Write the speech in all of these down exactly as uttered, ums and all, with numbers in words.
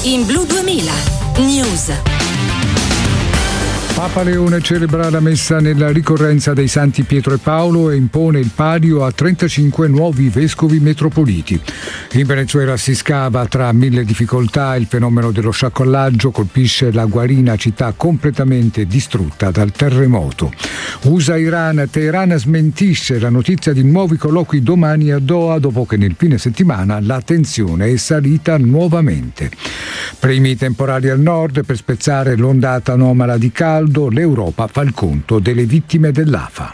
in Blu duemila News. Papa Leone celebra la messa nella ricorrenza dei Santi Pietro e Paolo e impone il palio a trentacinque nuovi vescovi metropoliti. In Venezuela si scava tra mille difficoltà, il fenomeno dello sciacallaggio colpisce la Guarina, città completamente distrutta dal terremoto. U S A-Iran, Teheran smentisce la notizia di nuovi colloqui domani a Doha dopo che nel fine settimana la tensione è salita nuovamente. Primi temporali al nord per spezzare l'ondata anomala di caldo. L'Europa fa il conto delle vittime dell'A F A.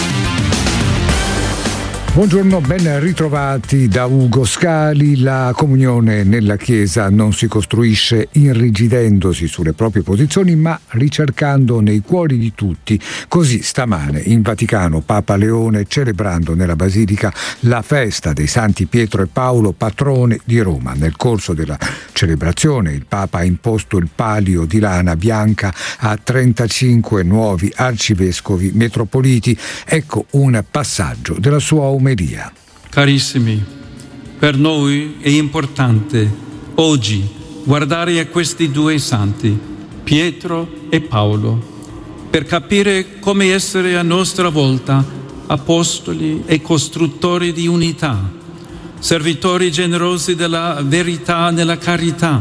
Buongiorno, ben ritrovati da Ugo Scali. La comunione nella Chiesa non si costruisce irrigidendosi sulle proprie posizioni, ma ricercando nei cuori di tutti. Così stamane in Vaticano Papa Leone, celebrando nella Basilica la festa dei Santi Pietro e Paolo, patrone di Roma. Nel corso della celebrazione il Papa ha imposto il palio di lana bianca a trentacinque nuovi arcivescovi metropoliti. Ecco un passaggio della sua omelia. Carissimi, per noi è importante oggi guardare a questi due santi, Pietro e Paolo, per capire come essere a nostra volta apostoli e costruttori di unità, servitori generosi della verità nella carità.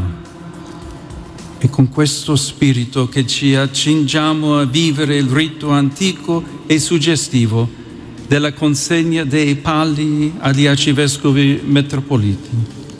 È con questo spirito che ci accingiamo a vivere il rito antico e suggestivo della consegna dei pali agli arcivescovi metropoliti.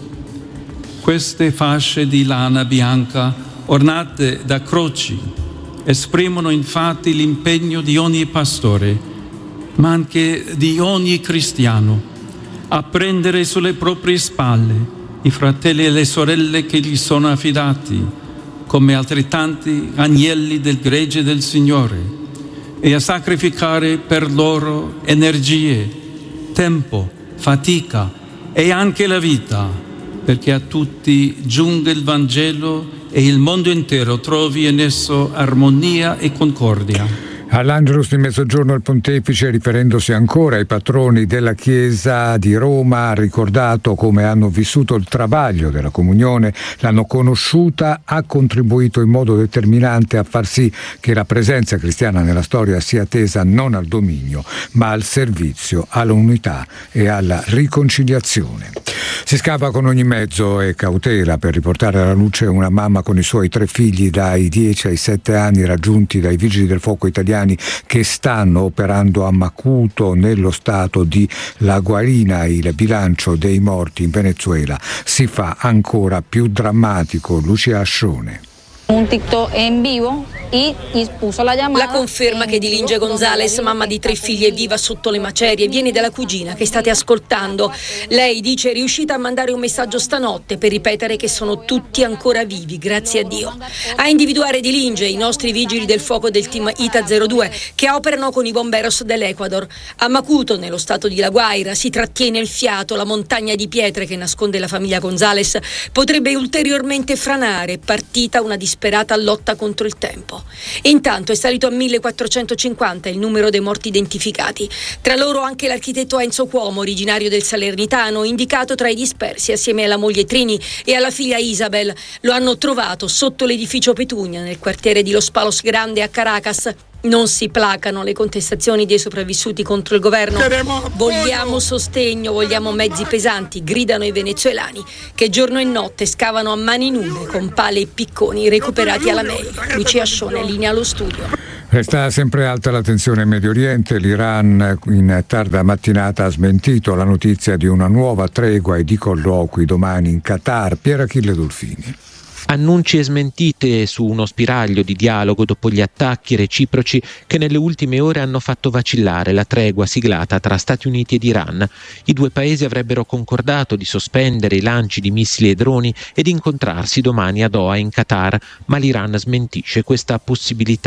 Queste fasce di lana bianca ornate da croci esprimono infatti l'impegno di ogni pastore, ma anche di ogni cristiano, a prendere sulle proprie spalle i fratelli e le sorelle che gli sono affidati, come altrettanti agnelli del gregge del Signore, e a sacrificare per loro energie, tempo, fatica e anche la vita, perché a tutti giunga il Vangelo e il mondo intero trovi in esso armonia e concordia. All'Angelus di mezzogiorno il pontefice, riferendosi ancora ai patroni della Chiesa di Roma, ha ricordato come hanno vissuto il travaglio della comunione, l'hanno conosciuta, ha contribuito in modo determinante a far sì che la presenza cristiana nella storia sia tesa non al dominio, ma al servizio, all'unità e alla riconciliazione. Si scava con ogni mezzo e cautela per riportare alla luce una mamma con i suoi tre figli dai dieci ai sette anni raggiunti dai vigili del fuoco italiani che stanno operando a Macuto nello stato di La Guarina. Il bilancio dei morti in Venezuela si fa ancora più drammatico. Lucia Ascione. Un TikTok in vivo e puso la chiamata. La conferma che Dilinge Gonzales, mamma di tre figli, è viva sotto le macerie, viene dalla cugina che state ascoltando. Lei dice è riuscita a mandare un messaggio stanotte per ripetere che sono tutti ancora vivi, grazie a Dio. A individuare Dilinge i nostri vigili del fuoco del team I T A zero due che operano con i bomberos dell'Ecuador. A Macuto, nello stato di La Guaira, si trattiene il fiato, la montagna di pietre che nasconde la famiglia Gonzales potrebbe ulteriormente franare, partita una disperata lotta contro il tempo. Intanto è salito a millequattrocentocinquanta il numero dei morti identificati. Tra loro anche l'architetto Enzo Cuomo, originario del Salernitano, indicato tra i dispersi assieme alla moglie Trini e alla figlia Isabel. Lo hanno trovato sotto l'edificio Petunia, nel quartiere di Los Palos Grande a Caracas. Non si placano le contestazioni dei sopravvissuti contro il governo. Vogliamo sostegno, vogliamo mezzi pesanti, gridano i venezuelani, che giorno e notte scavano a mani nude con pale e picconi recuperati alla meglio. Lucia Ascione, linea allo studio. Resta sempre alta la tensione in Medio Oriente. L'Iran in tarda mattinata ha smentito la notizia di una nuova tregua e di colloqui domani in Qatar. Pier Achille Dolfini. Annunci e smentite su uno spiraglio di dialogo dopo gli attacchi reciproci che nelle ultime ore hanno fatto vacillare la tregua siglata tra Stati Uniti ed Iran. I due paesi avrebbero concordato di sospendere i lanci di missili e droni ed incontrarsi domani a Doha in Qatar, ma l'Iran smentisce questa possibilità.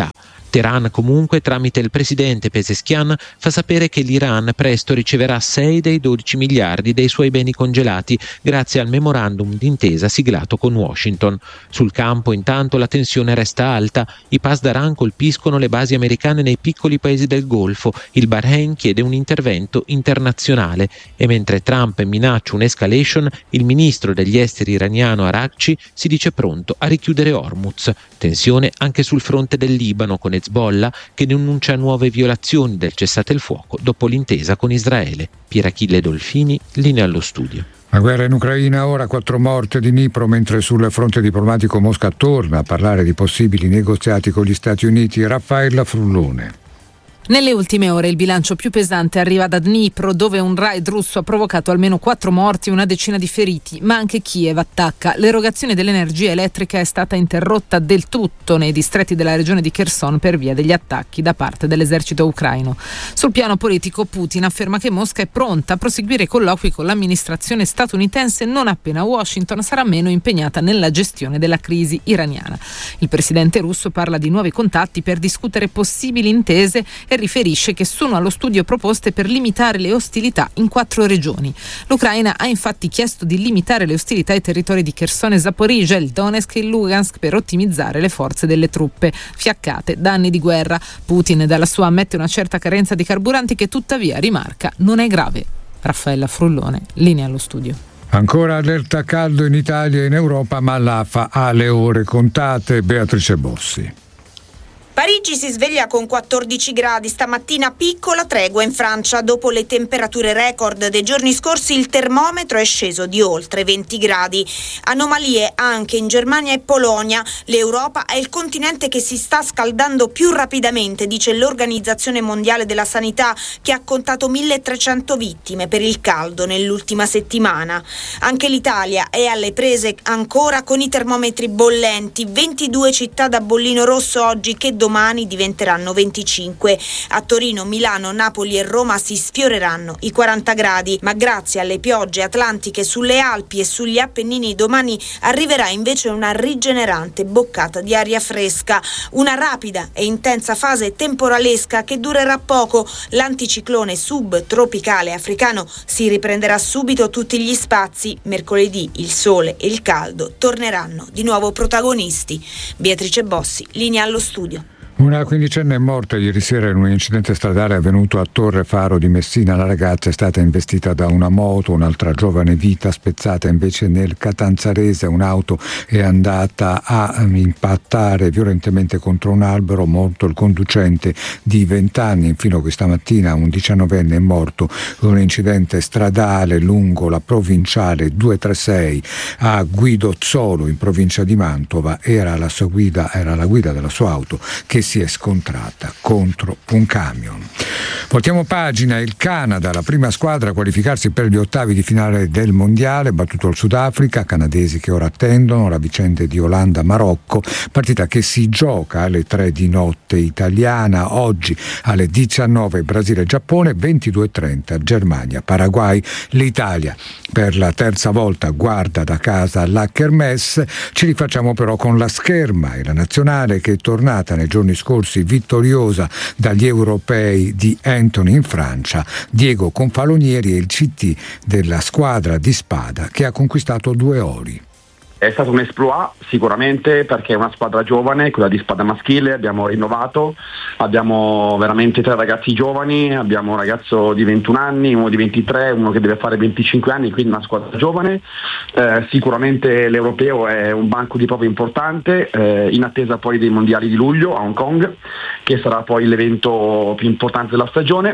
Teheran comunque, tramite il presidente Pezeshkian, fa sapere che l'Iran presto riceverà sei dei dodici miliardi dei suoi beni congelati grazie al memorandum d'intesa siglato con Washington. Sul campo intanto la tensione resta alta, i Pasdaran colpiscono le basi americane nei piccoli paesi del Golfo, il Bahrain chiede un intervento internazionale e mentre Trump minaccia un'escalation, il ministro degli esteri iraniano Araghchi si dice pronto a richiudere Hormuz. Tensione anche sul fronte del Libano con Hezbollah che denuncia nuove violazioni del cessate il fuoco dopo l'intesa con Israele. Pierachille Dolfini, linea allo studio. La guerra in Ucraina, ora quattro morti a Dnipro, mentre sul fronte diplomatico Mosca torna a parlare di possibili negoziati con gli Stati Uniti. Raffaella Frullone. Nelle ultime ore il bilancio più pesante arriva da Dnipro, dove un raid russo ha provocato almeno quattro morti e una decina di feriti, ma anche Kiev attacca. L'erogazione dell'energia elettrica è stata interrotta del tutto nei distretti della regione di Kherson per via degli attacchi da parte dell'esercito ucraino. Sul piano politico, Putin afferma che Mosca è pronta a proseguire i colloqui con l'amministrazione statunitense non appena Washington sarà meno impegnata nella gestione della crisi iraniana. Il presidente russo parla di nuovi contatti per discutere possibili intese e riferisce che sono allo studio proposte per limitare le ostilità in quattro regioni. L'Ucraina ha infatti chiesto di limitare le ostilità ai territori di Kherson e Zaporizhzhia, il Donetsk e il Lugansk per ottimizzare le forze delle truppe fiaccate da anni di guerra. Putin dalla sua ammette una certa carenza di carburanti che tuttavia rimarca non è grave. Raffaella Frullone, linea allo studio. Ancora allerta caldo in Italia e in Europa, ma l'A F A ha le ore contate. Beatrice Bossi. Parigi si sveglia con quattordici gradi, stamattina piccola tregua in Francia. Dopo le temperature record dei giorni scorsi il termometro è sceso di oltre venti gradi. Anomalie anche in Germania e Polonia. L'Europa è il continente che si sta scaldando più rapidamente, dice l'Organizzazione Mondiale della Sanità, che ha contato milletrecento vittime per il caldo nell'ultima settimana. Anche l'Italia è alle prese ancora con i termometri bollenti, ventidue città da bollino rosso oggi che domani domani diventeranno venticinque. A Torino, Milano, Napoli e Roma si sfioreranno i quaranta gradi, ma grazie alle piogge atlantiche sulle Alpi e sugli Appennini domani arriverà invece una rigenerante boccata di aria fresca, una rapida e intensa fase temporalesca che durerà poco. L'anticiclone subtropicale africano si riprenderà subito tutti gli spazi. Mercoledì il sole e il caldo torneranno di nuovo protagonisti. Beatrice Bossi, linea allo studio. Una quindicenne è morta ieri sera in un incidente stradale avvenuto a Torre Faro di Messina. La ragazza è stata investita da una moto, un'altra giovane vita spezzata invece nel Catanzarese. Un'auto è andata a impattare violentemente contro un albero, morto il conducente di venti anni. Infine questa mattina un diciannovenne è morto in un incidente stradale lungo la provinciale duecentotrentasei a Guidozzolo in provincia di Mantova. Era la sua guida, era la guida della sua auto che si è scontrata contro un camion. Voltiamo pagina. Il Canada, la prima squadra a qualificarsi per gli ottavi di finale del mondiale, battuto il Sudafrica, canadesi che ora attendono la vicenda di Olanda-Marocco, partita che si gioca alle tre di notte italiana. Oggi alle diciannove Brasile-Giappone, ventidue e trenta Germania-Paraguay. L'Italia per la terza volta guarda da casa la Kermesse. Ci rifacciamo però con la scherma e la nazionale che è tornata nei giorni scorsi vittoriosa dagli europei di Antony in Francia. Diego Confalonieri è il C T della squadra di spada che ha conquistato due ori. È stato un exploit sicuramente perché è una squadra giovane, quella di spada maschile, abbiamo rinnovato, abbiamo veramente tre ragazzi giovani, abbiamo un ragazzo di ventuno anni, uno di ventitré, uno che deve fare venticinque anni, quindi una squadra giovane. Eh, sicuramente l'europeo è un banco di prova importante, eh, in attesa poi dei mondiali di luglio a Hong Kong, che sarà poi l'evento più importante della stagione.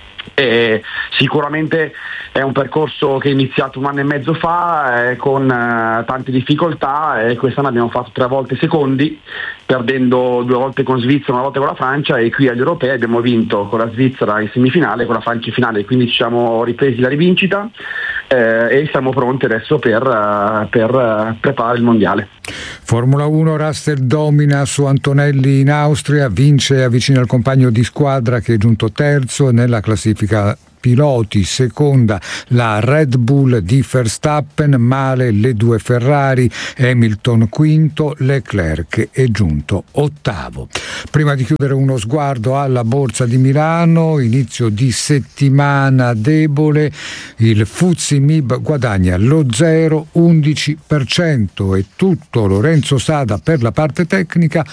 E sicuramente è un percorso che è iniziato un anno e mezzo fa eh, con eh, tante difficoltà, e quest'anno abbiamo fatto tre volte secondi, perdendo due volte con Svizzera, una volta con la Francia, e qui agli europei abbiamo vinto con la Svizzera in semifinale e con la Francia in finale, quindi ci siamo ripresi la rivincita eh, e siamo pronti adesso per, uh, per uh, preparare il mondiale. Formula uno, Russell domina su Antonelli in Austria, vince e avvicina il compagno di squadra che è giunto terzo nella classifica piloti, seconda la Red Bull di Verstappen, male le due Ferrari, Hamilton quinto, Leclerc è giunto ottavo. Prima di chiudere uno sguardo alla Borsa di Milano, inizio di settimana debole, il Fuzzi M I B guadagna lo zero virgola undici per cento. È tutto, Lorenzo Sada per la parte tecnica,